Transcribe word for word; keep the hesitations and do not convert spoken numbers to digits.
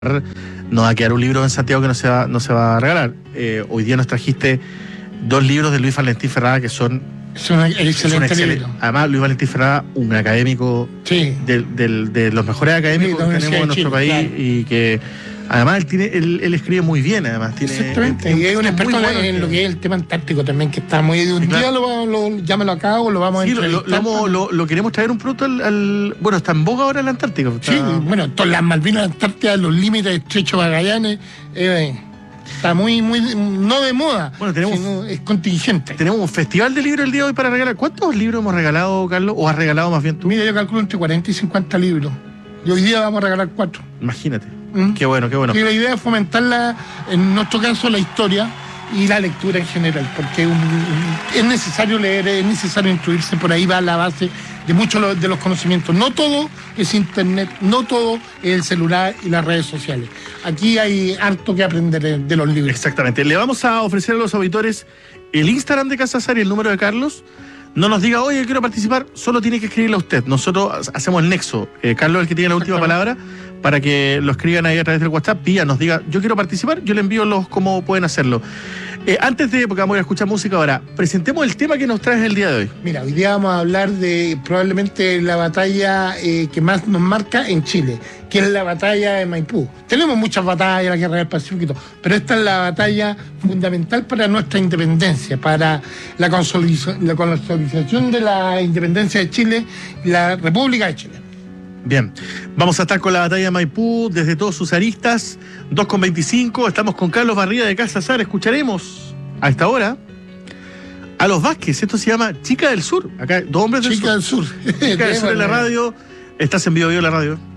No va a quedar un libro en Santiago que no se va, no se va a regalar. Eh, hoy día nos trajiste dos libros de Luis Valentín Ferrada que son... Es un excelente excelente, libro. Además, Luis Valentín Ferrada, un académico sí. de, de, de los mejores académicos sí, que tenemos en nuestro Chile, país, claro. Y que además él, tiene, él, él escribe muy bien, además. Tiene, Exactamente, y es un experto bueno en, en lo que es el tema antártico también, que está muy... Un claro. día lo, lo, llámalo acá o lo vamos sí, a entrevistar. Lo, lo, lo, lo queremos traer un pronto al, al... Bueno, está en boga ahora en la Antártica. Está... Sí, bueno, todas las Malvinas, la Antártida, los límites de Estrecho Magallanes... Eh, Está muy, muy, no de moda, bueno, tenemos, sino es contingente. Tenemos un festival de libros el día de hoy para regalar. ¿Cuántos libros hemos regalado, Carlos? ¿O has regalado más bien tú? Mira, yo calculo entre cuarenta y cincuenta libros. Y hoy día vamos a regalar cuatro. Imagínate. ¿Mm? Qué bueno, qué bueno. Y la idea es fomentarla, en nuestro caso, la historia y la lectura en general, porque un, un, es necesario leer, es necesario instruirse, por ahí va la base de muchos de los conocimientos. No todo es internet, no todo es el celular y las redes sociales. Aquí hay harto que aprender de los libros. Exactamente. Le vamos a ofrecer a los auditores el Instagram de Casa Azar y el número de Carlos. No nos diga, oye, quiero participar, solo tiene que escribirle a usted. Nosotros hacemos el nexo. Eh, Carlos es el que tiene la última palabra, para que lo escriban ahí a través del WhatsApp, vía, nos diga, yo quiero participar, yo le envío los cómo pueden hacerlo. Eh, antes de, porque vamos a ir a escuchar música ahora, presentemos el tema que nos traes el día de hoy. Mira, hoy día vamos a hablar de probablemente la batalla eh, que más nos marca en Chile, que es la batalla de Maipú. Tenemos muchas batallas, la Guerra del Pacífico, pero esta es la batalla fundamental para nuestra independencia, para la consolidación, la consolidación de la independencia de Chile, la República de Chile. Bien, vamos a estar con la batalla de Maipú desde todos sus aristas, dos con veinticinco, estamos con Carlos Barriga de Casa Azar, escucharemos a esta hora a los Vázquez, esto se llama Chica del Sur, acá dos hombres del Chica Sur. del Sur. Chica del Sur en la radio, estás en Vivo Vivo la radio.